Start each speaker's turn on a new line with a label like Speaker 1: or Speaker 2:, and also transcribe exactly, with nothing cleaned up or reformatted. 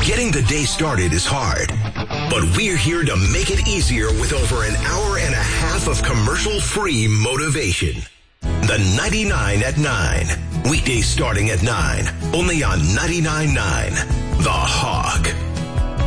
Speaker 1: Getting the day started is hard, but we're here to make it easier with over an hour and a half of commercial-free motivation. The ninety-nine at nine. Weekdays starting at nine. Only on ninety-nine point nine. The Hog.